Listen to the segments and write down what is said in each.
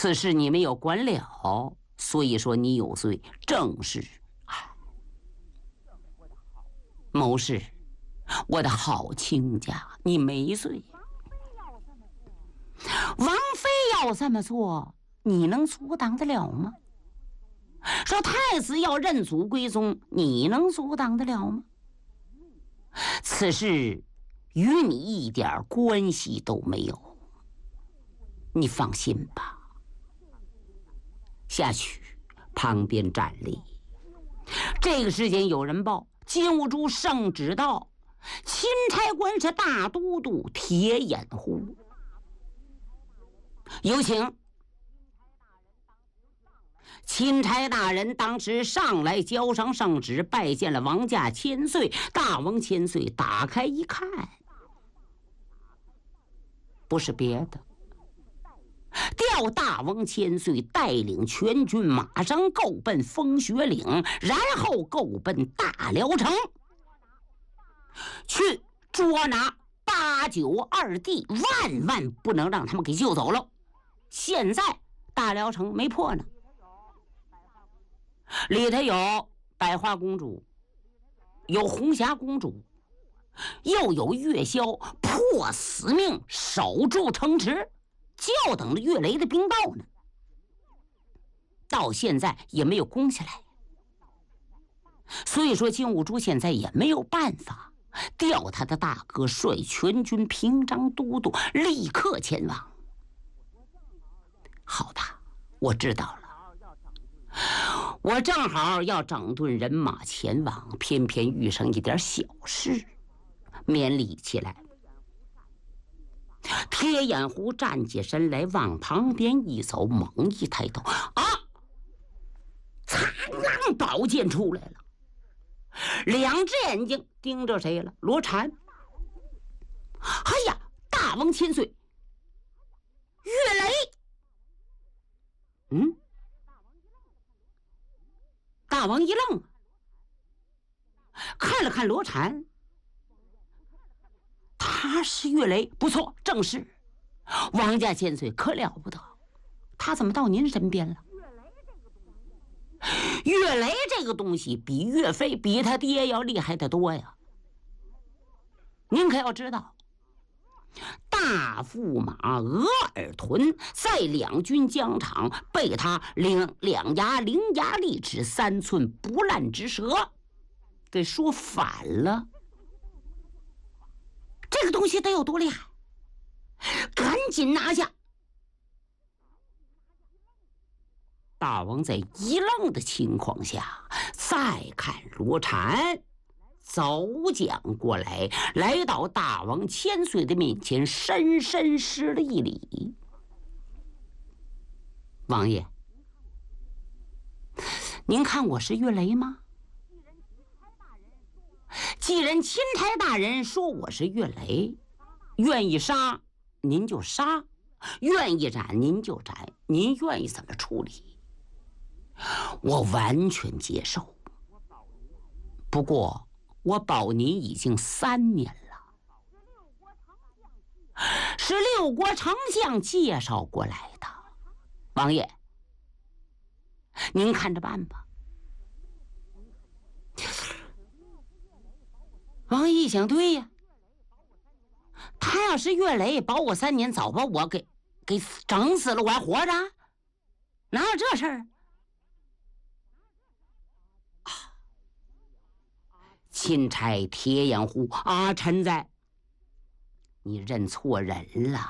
此事你没有管了，所以说你有罪，正是。谋士，我的好亲家，你没罪。王妃要这么做，你能阻挡得了吗？说太子要认祖归宗，你能阻挡得了吗？此事与你一点关系都没有，你放心吧。下去，旁边站立。这个时间有人报，金兀术圣旨到，钦差官是大都督铁眼呼，有请。钦差大人当时上来交上圣旨，拜见了王家千岁。大王千岁打开一看，不是别的，调大王千岁带领全军马上够奔风雪岭，然后够奔大辽城，去捉拿八九二弟，万万不能让他们给救走了。现在大辽城没破呢，里头有百花公主，有红霞公主，又有月宵破死命守住城池，就等着岳雷的兵到呢。到现在也没有攻下来，所以说金兀术现在也没有办法调他的大哥率全军平章都督立刻前往。好吧，我知道了。我正好要整顿人马前往，偏偏遇上一点小事，勉力起来。铁眼狐站起身来，往旁边一走，猛一抬头，啊！苍狼宝剑出来了，两只眼睛盯着谁了？罗禅。哎呀，大王千岁，岳雷！大王一愣，看了看罗禅，他是岳雷，不错，正是。王家千岁可了不得，他怎么到您身边了？岳雷这个东西比岳飞比他爹要厉害得多呀。您可要知道，大驸马额尔屯在两军疆场被他两牙伶牙俐齿3寸不烂之舌给说反了。这个东西得有多厉害？赶紧拿下！大王在一愣的情况下，再看罗禅走将过来，来到大王千岁的面前，深深施了一礼。王爷，您看我是岳雷吗？既然钦差大人说我是岳雷，愿意杀您就杀，愿意斩您就斩，您愿意怎么处理，我完全接受。不过我保您已经3年了，是6国丞相介绍过来的。王爷，您看着办吧。王爷一想，对呀，他要是岳雷保我3年，早把我给整死了，我还活着？哪有这事儿啊？钦差铁眼狐啊，臣在，你认错人了。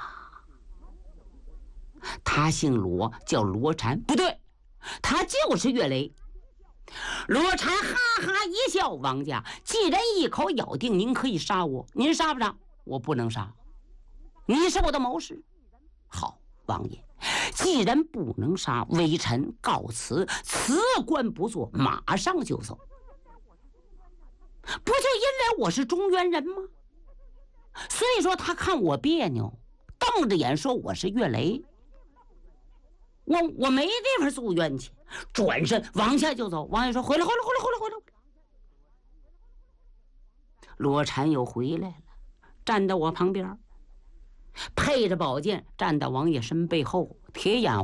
他姓罗，叫罗禅，不对，他就是岳雷。罗禅哈哈一笑，王家既然一口咬定您可以杀我，您杀不杀？我不能杀，你是我的谋士。好，王爷，既然不能杀，微臣告辞，辞官不做，马上就走。不就因为我是中原人吗？所以说他看我别扭，瞪着眼说我是岳雷，我没地方诉冤去，转身往下就走。王爷说回来。罗禅又回来了，站到我旁边，配着宝剑站到王爷身背后，铁眼